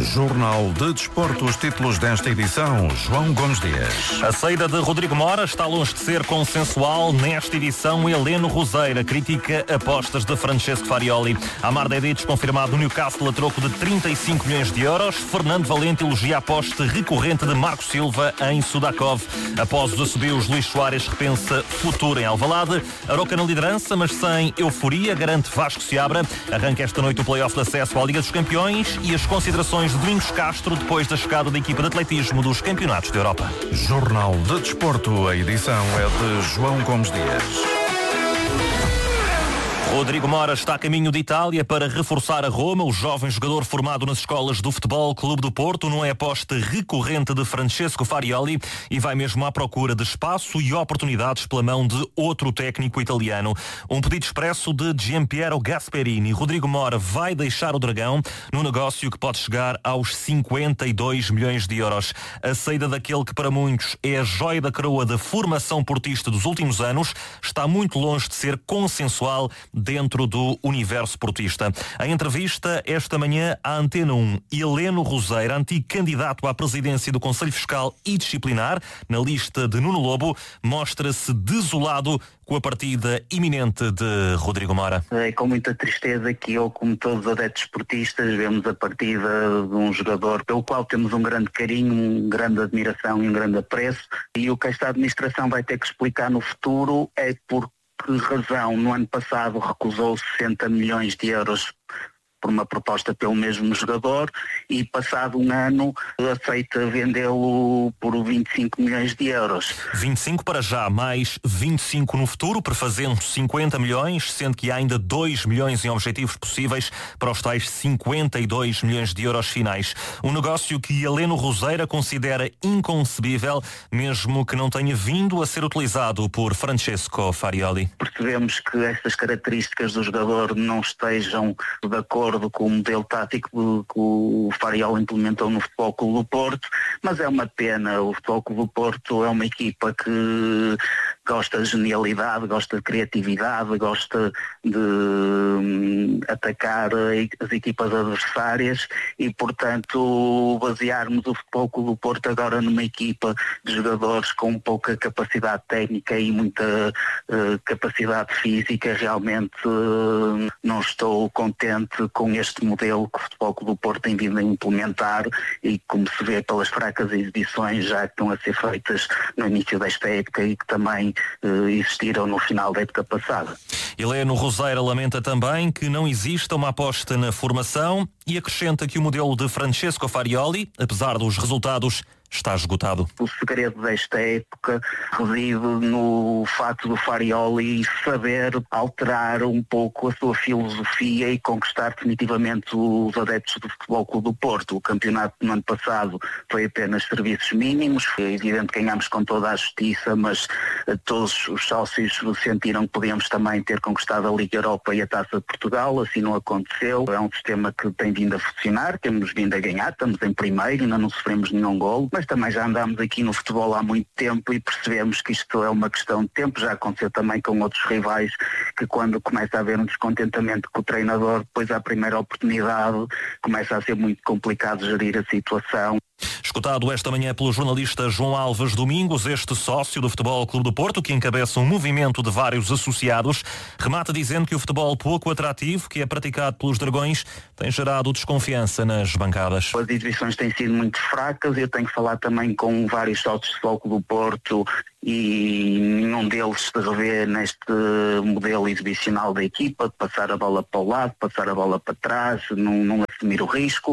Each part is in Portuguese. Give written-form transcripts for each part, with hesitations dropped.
Jornal de Desporto, os títulos desta edição, João Gomes Dias. A saída de Rodrigo Mora está longe de ser consensual. Nesta edição, Heleno Roseira critica apostas de Francesco Farioli. Amar Dedic confirmado no Newcastle a troco de 35 milhões de euros. Fernando Valente elogia a aposta recorrente de Marco Silva em Sudakov. Após os assobios, Luís Soares repensa futuro em Alvalade. Aroca na liderança, mas sem euforia, garante Vasco Seabra. Arranca esta noite o play-off de acesso à Liga dos Campeões e as considerações de Domingos Castro depois da chegada da equipa de atletismo dos Campeonatos da Europa. Jornal de Desporto, a edição é de João Gomes Dias. Rodrigo Mora está a caminho de Itália para reforçar a Roma. O jovem jogador formado nas escolas do Futebol Clube do Porto não é aposta recorrente de Francesco Farioli e vai mesmo à procura de espaço e oportunidades pela mão de outro técnico italiano. Um pedido expresso de Gianpiero Gasperini. Rodrigo Mora vai deixar o Dragão num negócio que pode chegar aos 52 milhões de euros. A saída daquele que para muitos é a joia da coroa da formação portista dos últimos anos está muito longe de ser consensual dentro do universo portista. Em entrevista esta manhã à Antena 1, Heleno Roseira, antigo candidato à presidência do Conselho Fiscal e Disciplinar, na lista de Nuno Lobo, mostra-se desolado com a partida iminente de Rodrigo Mora. É com muita tristeza que eu, como todos os adeptos esportistas, vemos a partida de um jogador pelo qual temos um grande carinho, uma grande admiração e um grande apreço, e o que esta administração vai ter que explicar no futuro é por que razão no ano passado recusou 60 milhões de euros por uma proposta pelo mesmo jogador e passado um ano aceita vendê-lo por 25 milhões de euros. 25 para já, mais 25 no futuro, prefazendo 50 milhões, sendo que há ainda 2 milhões em objetivos possíveis para os tais 52 milhões de euros finais. Um negócio que Heleno Roseira considera inconcebível, mesmo que não tenha vindo a ser utilizado por Francesco Farioli. Percebemos que estas características do jogador não estejam de acordo com o modelo tático que o Farioli implementou no Futebol Clube do Porto, mas é uma pena. O Futebol Clube do Porto é uma equipa que gosta de genialidade, gosta de criatividade, gosta de atacar as equipas adversárias e, portanto, basearmos o Futebol Clube do Porto agora numa equipa de jogadores com pouca capacidade técnica e muita capacidade física, realmente não estou contente com este modelo que o Futebol Clube do Porto tem vindo a implementar e, como se vê pelas fracas exibições já que estão a ser feitas no início desta época e que também existiram no final da época passada. Heleno Roseira lamenta também que não exista uma aposta na formação e acrescenta que o modelo de Francesco Farioli, apesar dos resultados, está esgotado. O segredo desta época reside no facto do Farioli saber alterar um pouco a sua filosofia e conquistar definitivamente os adeptos do Futebol Clube do Porto. O campeonato no ano passado foi apenas serviços mínimos, foi evidente que ganhámos com toda a justiça, mas todos os sócios sentiram que podíamos também ter conquistado a Liga Europa e a Taça de Portugal, assim não aconteceu. É um sistema que tem vindo a funcionar, temos vindo a ganhar, estamos em primeiro, ainda não sofremos nenhum golo, mas também já andámos aqui no futebol há muito tempo e percebemos que isto é uma questão de tempo. Já aconteceu também com outros rivais que quando começa a haver um descontentamento com o treinador, depois à primeira oportunidade começa a ser muito complicado gerir a situação. Escutado esta manhã pelo jornalista João Alves Domingos, este sócio do Futebol Clube do Porto, que encabeça um movimento de vários associados, remata dizendo que o futebol pouco atrativo, que é praticado pelos Dragões, tem gerado desconfiança nas bancadas. As exibições têm sido muito fracas. Eu tenho que falar também com vários sócios do Futebol Clube do Porto e nenhum deles se revê neste modelo exibicional da equipa, de passar a bola para o lado, passar a bola para trás, não assumir o risco.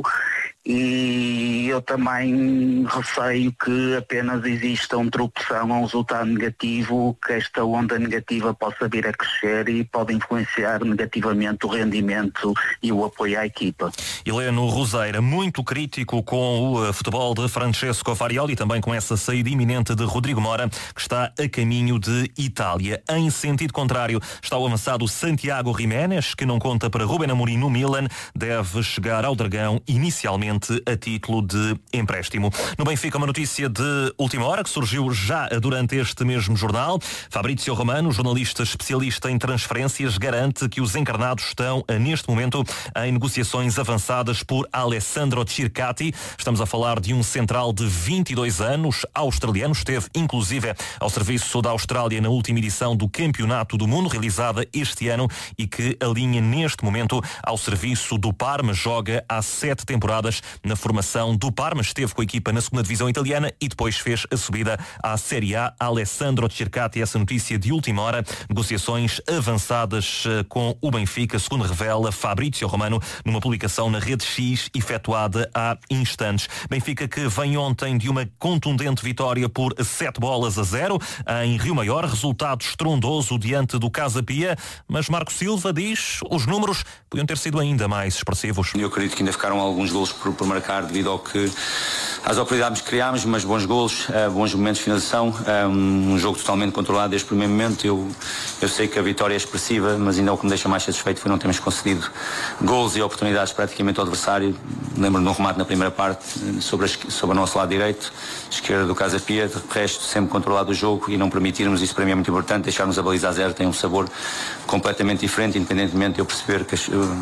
E eu também receio que apenas exista uma tropeção a um resultado negativo, que esta onda negativa possa vir a crescer e pode influenciar negativamente o rendimento e o apoio à equipa. Heleno Roseira, muito crítico com o futebol de Francesco Farioli, também com essa saída iminente de Rodrigo Mora, que está a caminho de Itália. Em sentido contrário, está o avançado Santiago Giménez, que não conta para Ruben Amorim no Milan, deve chegar ao Dragão inicialmente atualmente a título de empréstimo. No Benfica, uma notícia de última hora que surgiu já durante este mesmo jornal. Fabrício Romano, jornalista especialista em transferências, garante que os encarnados estão neste momento em negociações avançadas por Alessandro Circati. Estamos a falar de um central de 22 anos, australiano, esteve inclusive ao serviço da Austrália na última edição do Campeonato do Mundo, realizada este ano, e que alinha neste momento ao serviço do Parma. Joga há 7 temporadas na formação do Parma, esteve com a equipa na segunda divisão italiana e depois fez a subida à Série A. Alessandro Circati, essa notícia de última hora, negociações avançadas com o Benfica, segundo revela Fabrício Romano numa publicação na Rede X efetuada há instantes. Benfica que vem ontem de uma contundente vitória por 7-0 em Rio Maior, resultado estrondoso diante do Casa Pia, mas Marco Silva diz os números podiam ter sido ainda mais expressivos. Eu acredito que ainda ficaram alguns golos por marcar devido ao que às oportunidades que criámos, mas bons golos, bons momentos de finalização, um jogo totalmente controlado desde o primeiro momento. Eu sei que a vitória é expressiva, mas ainda o que me deixa mais satisfeito foi não termos concedido golos e oportunidades praticamente ao adversário. Lembro de um remate na primeira parte sobre o nosso lado direito, esquerda do Casa Pia, de resto sempre controlado o jogo e não permitirmos, isso para mim é muito importante, deixarmos a baliza a zero tem um sabor completamente diferente, independentemente de eu perceber que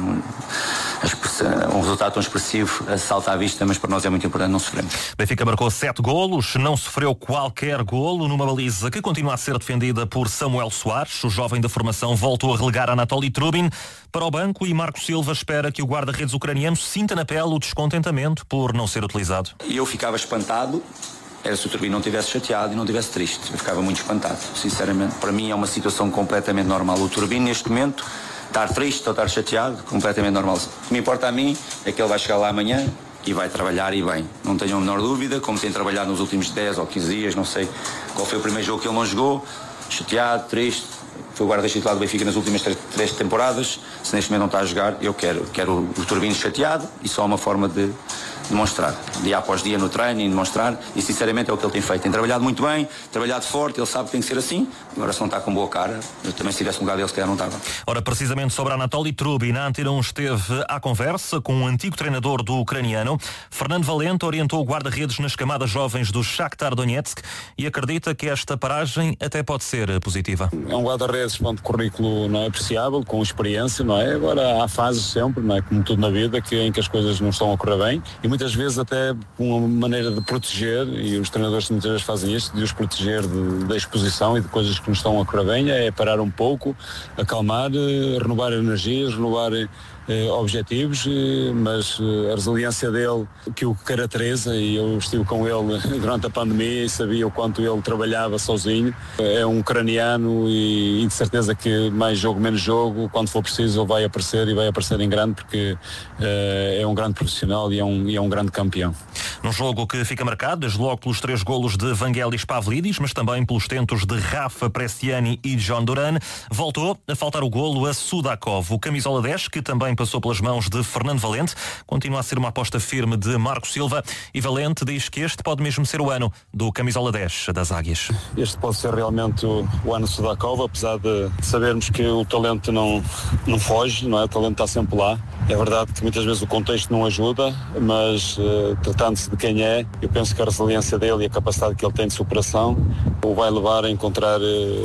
um resultado tão expressivo salta à vista, mas para nós é muito importante não sofrermos. Benfica marcou 7 golos, não sofreu qualquer golo numa baliza que continua a ser defendida por Samuel Soares. O jovem da formação voltou a relegar Anatoly Trubin para o banco e Marco Silva espera que o guarda-redes ucraniano sinta na pele o descontentamento por não ser utilizado. Eu ficava espantado, era se o Trubin não estivesse chateado e não estivesse triste. Eu ficava muito espantado, sinceramente. Para mim é uma situação completamente normal. O Trubin neste momento estar triste ou estar chateado, completamente normal. O que me importa a mim é que ele vai chegar lá amanhã e vai trabalhar e bem. Não tenho a menor dúvida, como tem trabalhado nos últimos 10 ou 15 dias, não sei qual foi o primeiro jogo que ele não jogou, chateado, triste. Foi o guarda-redes titular do Benfica nas últimas 3 temporadas. Se neste momento não está a jogar, eu quero o Turbino chateado e só uma forma de demonstrar, dia após dia no treino e demonstrar, e sinceramente é o que ele tem feito. Tem trabalhado muito bem, trabalhado forte, ele sabe que tem que ser assim. Agora se não está com boa cara, eu também se tivesse um lugar dele, se calhar não estava. Ora, precisamente sobre Anatoly Trubin, a Antena 1 esteve à conversa com um antigo treinador do ucraniano. Fernando Valente orientou o guarda-redes nas camadas jovens do Shakhtar Donetsk e acredita que esta paragem até pode ser positiva. É um guarda-redes de currículo não é apreciável, com experiência, não é? Agora há fases sempre, não é? Como tudo na vida, em que as coisas não estão a correr bem e muitas vezes até uma maneira de proteger, e os treinadores muitas vezes fazem isto, de os proteger da exposição e de coisas que não estão a correr bem, é parar um pouco, acalmar, renovar energias, renovar objetivos, mas a resiliência dele, que o caracteriza, e eu estive com ele durante a pandemia e sabia o quanto ele trabalhava sozinho. É um ucraniano e de certeza que mais jogo, menos jogo, quando for preciso ele vai aparecer e vai aparecer em grande, porque é um grande profissional e é um grande campeão. Num jogo que fica marcado desde logo pelos 3 golos de Vangelis Pavlidis, mas também pelos tentos de Rafa Prestiani e John Duran, voltou a faltar o golo a Sudakov. O camisola 10, que também passou pelas mãos de Fernando Valente, continua a ser uma aposta firme de Marco Silva, e Valente diz que este pode mesmo ser o ano do camisola 10 das Águias. Este pode ser realmente o ano de Sudakov, apesar de sabermos que o talento não foge, não é? O talento está sempre lá. É verdade que muitas vezes o contexto não ajuda, mas tratando-se de quem é, eu penso que a resiliência dele e a capacidade que ele tem de superação o vai levar a encontrar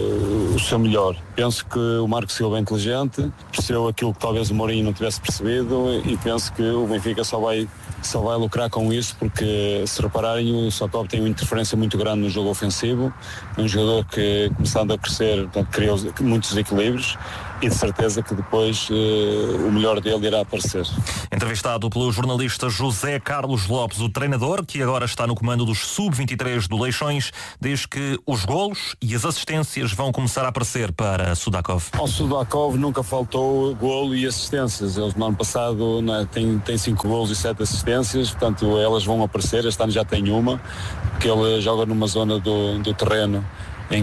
o seu melhor. Penso que o Marco Silva é inteligente, percebeu aquilo que talvez o Mourinho não tivesse percebido, e penso que o Benfica só vai lucrar com isso, porque se repararem, o Sotop tem uma interferência muito grande no jogo ofensivo, é um jogador que, começando a crescer, criou muitos desequilíbrios, e de certeza que depois o melhor dele irá aparecer. Entrevistado pelo jornalista José Carlos Lopes, o treinador, que agora está no comando dos Sub-23 do Leixões, diz que os golos e as assistências vão começar a aparecer para Sudakov. Ao Sudakov nunca faltou golo e assistências. Eles no ano passado têm 5 golos e 7 assistências, portanto elas vão aparecer. Este ano já tem uma, porque ele joga numa zona do terreno em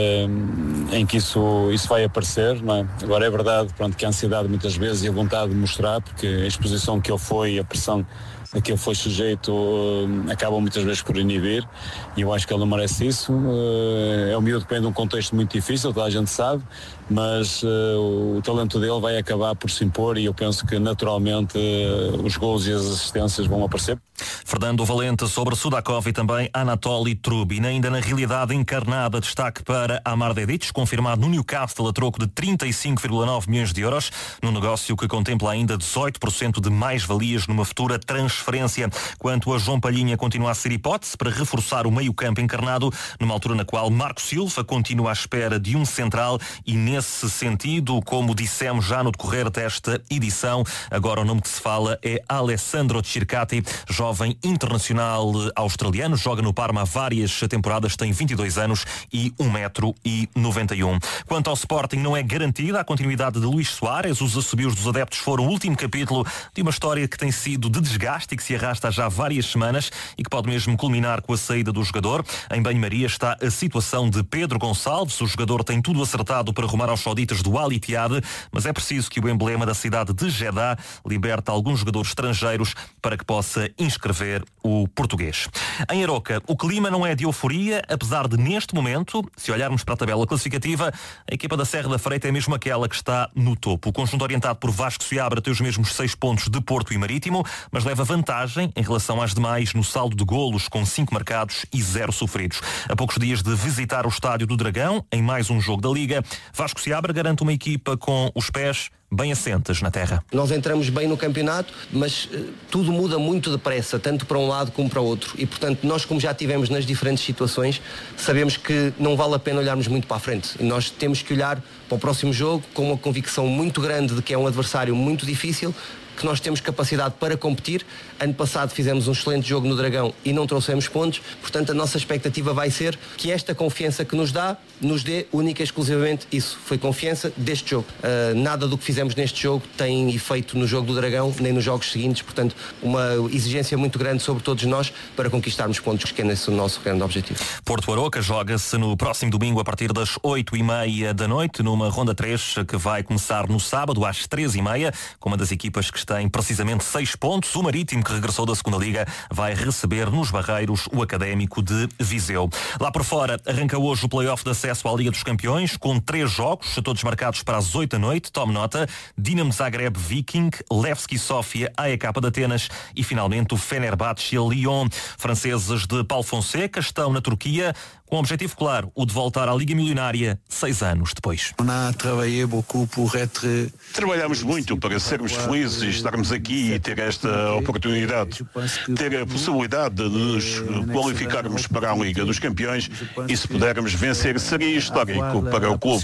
que isso vai aparecer, não é? Agora é verdade, pronto, que a ansiedade muitas vezes e a vontade de mostrar, porque a exposição que ele foi, a pressão a que ele foi sujeito, acabam muitas vezes por inibir, e eu acho que ele não merece isso. É um miúdo que vem de um contexto muito difícil, toda a gente sabe, mas o talento dele vai acabar por se impor, e eu penso que naturalmente os gols e as assistências vão aparecer. Fernando Valente sobre Sudakov e também Anatoly Trubin. Ainda na realidade encarnada, destaque para Amar Dedic, confirmado no Newcastle a troco de 35,9 milhões de euros, num negócio que contempla ainda 18% de mais-valias numa futura transferência. Quanto a João Palhinha, continua a ser hipótese para reforçar o meio-campo encarnado, numa altura na qual Marco Silva continua à espera de um central, e nesse sentido, como dissemos já no decorrer desta edição, agora o nome que se fala é Alessandro Circati, jovem internacional australiano, joga no Parma há várias temporadas, tem 22 anos e 1,91 m. Quanto ao Sporting, não é garantida a continuidade de Luís Soares. Os assobios dos adeptos foram o último capítulo de uma história que tem sido de desgaste e que se arrasta já há várias semanas e que pode mesmo culminar com a saída do jogador. Em banho-maria está a situação de Pedro Gonçalves. O jogador tem tudo acertado para rumar aos sauditas do Al Ittihad, mas é preciso que o emblema da cidade de Jeddah liberte alguns jogadores estrangeiros para que possa inscrever o português. Em Aroca, o clima não é de euforia, apesar de, neste momento, se olharmos para a tabela classificativa, a equipa da Serra da Freita é mesmo aquela que está no topo. O conjunto orientado por Vasco Seabra tem os mesmos 6 pontos de Porto e Marítimo, mas leva vantagem em relação às demais no saldo de golos, com 5 marcados e 0 sofridos. A poucos dias de visitar o Estádio do Dragão, em mais um jogo da Liga, Vasco Seabra garante uma equipa com os pés bem assentes na terra. Nós entramos bem no campeonato, mas tudo muda muito depressa, tanto para um lado como para o outro. E, portanto, nós, como já tivemos nas diferentes situações, sabemos que não vale a pena olharmos muito para a frente. Nós temos que olhar para o próximo jogo com uma convicção muito grande de que é um adversário muito difícil, que nós temos capacidade para competir. Ano passado fizemos um excelente jogo no Dragão e não trouxemos pontos, portanto a nossa expectativa vai ser que esta confiança que nos dê única e exclusivamente isso, foi confiança deste jogo. Nada do que fizemos neste jogo tem efeito no jogo do Dragão, nem nos jogos seguintes, portanto uma exigência muito grande sobre todos nós para conquistarmos pontos, que é esse o nosso grande objetivo. Porto Aroca joga-se no próximo domingo a partir das 8h30 da noite, numa ronda 3 que vai começar no sábado às 13h30, com uma das equipas que tem precisamente 6 pontos. O Marítimo, que regressou da segunda Liga, vai receber nos Barreiros o Académico de Viseu. Lá por fora, arranca hoje o play-off de acesso à Liga dos Campeões, com 3 jogos, todos marcados para as 8 da noite. Tome nota: Dinamo Zagreb Viking, Levski Sofia, AEK de Atenas e finalmente o Fenerbahçe Lyon. Franceses de Paulo Fonseca estão na Turquia com o objetivo claro, o de voltar à Liga Milionária 6 anos depois. Trabalhamos muito para sermos felizes e estarmos aqui e ter esta oportunidade, ter a possibilidade de nos qualificarmos para a Liga dos Campeões, e se pudermos vencer seria histórico para o clube.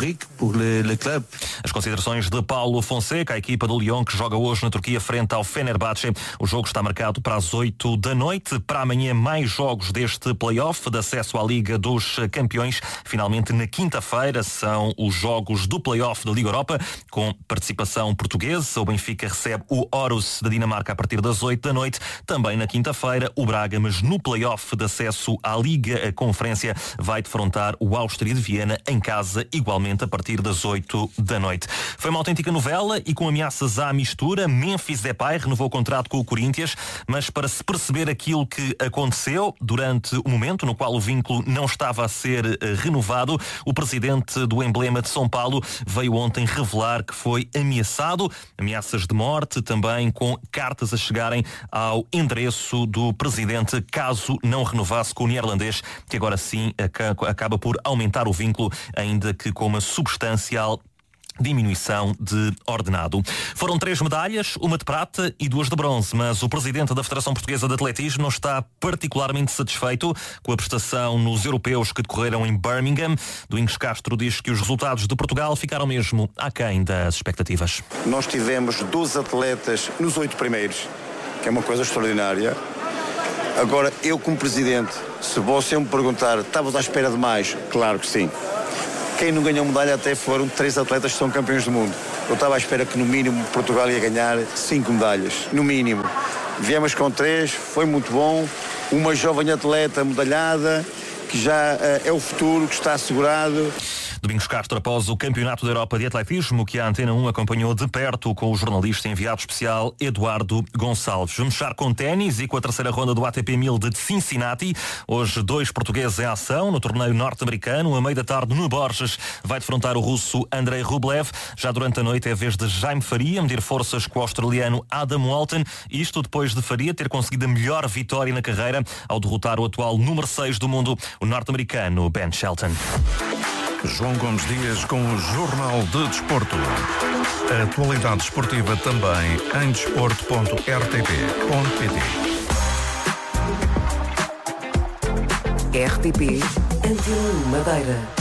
As considerações de Paulo Fonseca, a equipa do Lyon que joga hoje na Turquia frente ao Fenerbahçe. O jogo está marcado para as 8 da noite. Para amanhã, mais jogos deste play-off de acesso à Liga dos Campeões. Finalmente, na quinta-feira, são os jogos do play-off da Liga Europa, com participação portuguesa. O Benfica recebe o Horus da Dinamarca a partir das 8 da noite. Também na quinta-feira, o Braga, mas no play-off de acesso à Liga, a Conferência, vai defrontar o Áustria de Viena em casa, igualmente a partir das 8 da noite. Foi uma autêntica novela e com ameaças à mistura. Memphis Depay renovou o contrato com o Corinthians, mas para se perceber aquilo que aconteceu durante o momento no qual o vínculo não estava a ser renovado, o presidente do Emblema de São Paulo veio ontem revelar que foi ameaçado, ameaças de morte, também com cartas a chegarem ao endereço do presidente caso não renovasse com o neerlandês, que agora sim acaba por aumentar o vínculo, ainda que com uma substancial diminuição de ordenado. Foram 3 medalhas, uma de prata e 2 de bronze, mas o presidente da Federação Portuguesa de Atletismo não está particularmente satisfeito com a prestação nos europeus que decorreram em Birmingham. Domingos Castro diz que os resultados de Portugal ficaram mesmo aquém das expectativas. Nós tivemos 12 atletas nos 8 primeiros, que é uma coisa extraordinária. Agora, eu como presidente, se você me perguntar, estavas à espera de mais? Claro que sim. Quem não ganhou medalha até foram 3 atletas que são campeões do mundo. Eu estava à espera que no mínimo Portugal ia ganhar 5 medalhas, no mínimo. Viemos com 3, foi muito bom. Uma jovem atleta medalhada que já é o futuro, que está assegurado. Domingos Castro, após o Campeonato da Europa de Atletismo, que a Antena 1 acompanhou de perto com o jornalista enviado especial Eduardo Gonçalves. Vamos fechar com ténis e com a terceira ronda do ATP 1000 de Cincinnati. Hoje 2 portugueses em ação no torneio norte-americano. À meia da tarde, no Borges, vai defrontar o russo Andrei Rublev. Já durante a noite é a vez de Jaime Faria medir forças com o australiano Adam Walton. Isto depois de Faria ter conseguido a melhor vitória na carreira ao derrotar o atual número 6 do mundo, o norte-americano Ben Shelton. João Gomes Dias com o Jornal de Desporto. A atualidade esportiva também em desporto.rtp.pt. RTP Antena 1 Madeira.